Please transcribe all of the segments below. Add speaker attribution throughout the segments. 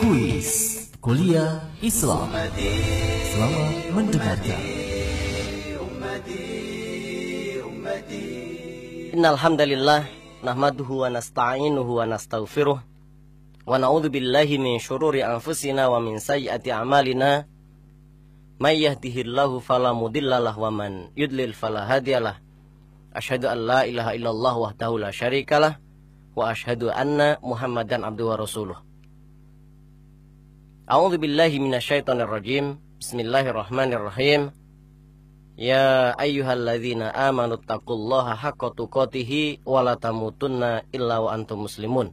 Speaker 1: Kuis Kuliah Islam. Selamat mendengarkan.
Speaker 2: Innal hamdalillah nahmaduhu wa nasta'inuhu wa nastaghfiruh wa na'udzu billahi min syururi anfusina wa min sayyiati a'malina. May yahdihillahu fala mudhillalah wa man yudlil fala hadiyalah. Asyhadu an la ilaha illallah wahdahu la syarikalah wa asyhadu anna Muhammadan abduhu wa rasuluh. A'udzu billahi minasyaitonir rajim. Bismillahirrahmanirrahim. Ya ayyuhalladzina amanu taqullaha haqqa tuqatih wa la tamutunna illa wa antum muslimun.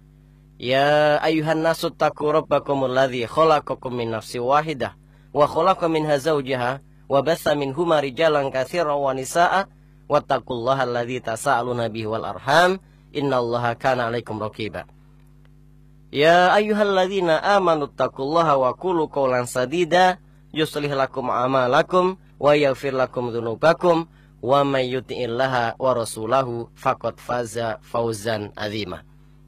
Speaker 2: Ya ayyuhan nasu taqu rabbakumul ladzi khalaqakum min nafsin wahidah wa khalaqa minha zawjaha wa bassa minhuma rijalan katsiran wa nisaa'a wattaqullaha alladzi tasaaluna bihi wal arham innallaha kana 'alaikum raqiba. Ya ayyuhalladzina amanu taqullaha wa qulu qawlan sadida yuslih lakum a'malakum wa yaghfir lakum dzunubakum wa may yuti'illaha wa rasulahu faqad faza fawzan 'azima.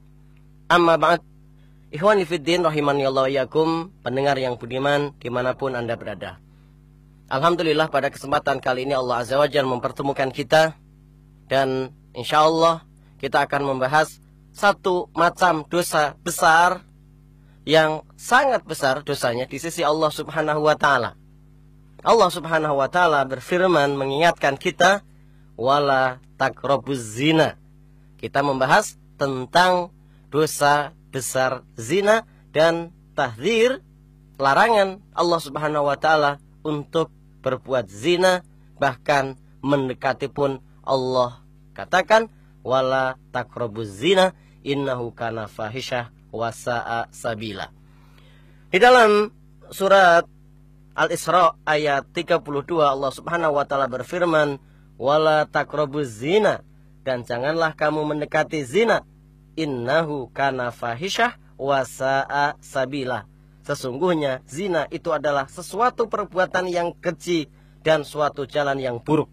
Speaker 2: Amma ba'd, ikhwani fiddin rahimanillahu wa iyyakum, pendengar yang budiman dimanapun Anda berada. Alhamdulillah pada kesempatan kali ini Allah Azza wa Jalla mempertemukan kita, dan insyaallah kita akan membahas satu macam dosa besar yang sangat besar dosanya di sisi Allah Subhanahu wa taala. Allah Subhanahu wa taala berfirman mengingatkan kita, wala taqrabuz zina. Kita membahas tentang dosa besar zina dan tahdzir, larangan Allah Subhanahu wa taala untuk berbuat zina, bahkan mendekati pun Allah katakan wala taqrabuz zina innahu kana fahisyah wa sa'a sabila. Di dalam surat Al-Isra ayat 32 Allah Subhanahu wa taala berfirman, wala taqrabuz zina, dan janganlah kamu mendekati zina, innahu kana fahisyah wa sa'a sabila. Sesungguhnya zina itu adalah sesuatu perbuatan yang keji dan suatu jalan yang buruk.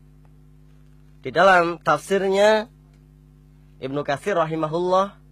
Speaker 2: Di dalam tafsirnya Ibnu Katsir rahimahullah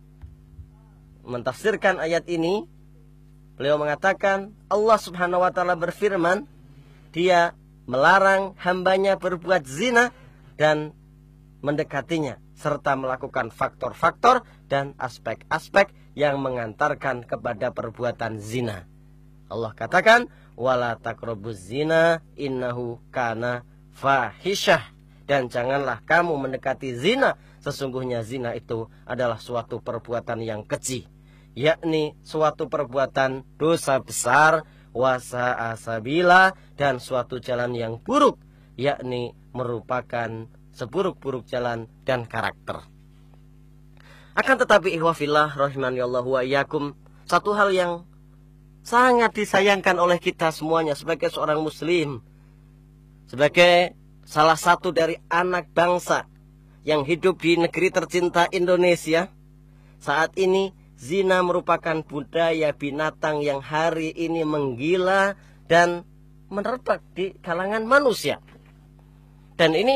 Speaker 2: mentafsirkan ayat ini, beliau mengatakan Allah Subhanahu wa taala berfirman, Dia melarang hambanya berbuat zina dan mendekatinya, serta melakukan faktor-faktor dan aspek-aspek yang mengantarkan kepada perbuatan zina. Allah katakan wala taqrabuz zina innahu kana fahisyah, dan janganlah kamu mendekati zina, sesungguhnya zina itu adalah suatu perbuatan yang keji, yakni suatu perbuatan dosa besar, wasa'a sabila, dan suatu jalan yang buruk, yakni merupakan seburuk-buruk jalan dan karakter. Akan tetapi ikhwafillah rahimanillahu wa iyyakum, satu hal yang sangat disayangkan oleh kita semuanya sebagai seorang muslim, sebagai salah satu dari anak bangsa yang hidup di negeri tercinta Indonesia, saat ini zina merupakan budaya binatang yang hari ini menggila dan merebak di kalangan manusia. Dan ini